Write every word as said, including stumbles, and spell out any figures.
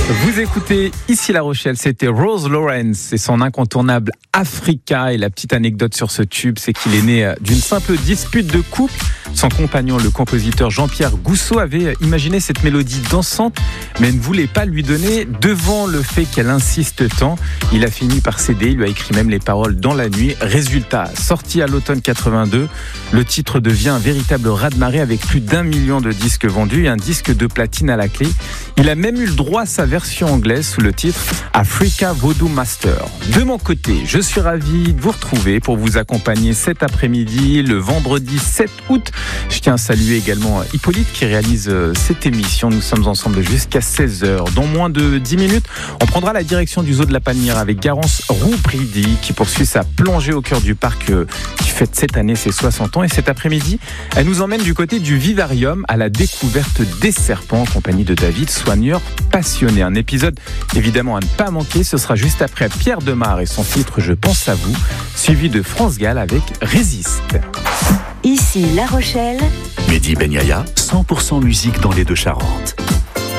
Vous écoutez ici La Rochelle, c'était Rose Lawrence et son incontournable Africa. Et la petite anecdote sur ce tube, c'est qu'il est né d'une simple dispute de couple. Son compagnon, le compositeur Jean-Pierre Gousseau, avait imaginé cette mélodie dansante, mais ne voulait pas lui donner. Devant le fait qu'elle insiste tant, il a fini par céder. Il lui a écrit même les paroles dans la nuit. Résultat, sorti à l'automne quatre-vingt-deux, le titre devient un véritable raz-de-marée avec plus d'un million de disques vendus et un disque de platine à la clé. Il a même eu le droit à sa version anglaise sous le titre Africa Voodoo Master. De mon côté, je suis ravi de vous retrouver pour vous accompagner cet après-midi, le vendredi sept août. Je tiens à saluer également Hippolyte qui réalise cette émission. Nous sommes ensemble jusqu'à seize heures. Dans moins de dix minutes, on prendra la direction du zoo de la Palmyre avec Garance Roubridi qui poursuit sa plongée au cœur du parc qui fête cette année ses soixante ans. Et cet après-midi, elle nous emmène du côté du vivarium à la découverte des serpents en compagnie de David, soigneur passionné. Un épisode évidemment à ne pas manquer. Ce sera juste après Pierre Demar et son titre Je pense à vous, suivi de France Gall avec Résiste. Ici La Rochelle, Mehdi Ben Yahya, cent pour cent musique dans les Deux-Charentes.